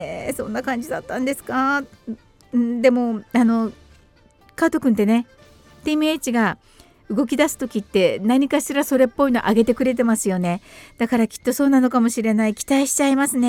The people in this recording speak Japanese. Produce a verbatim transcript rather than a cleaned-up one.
えー、そんな感じだったんですか。んでもあのカート君ってね ティーエムエイチ が動き出す時って何かしらそれっぽいの上げてくれてますよね。だからきっとそうなのかもしれない。期待しちゃいますね。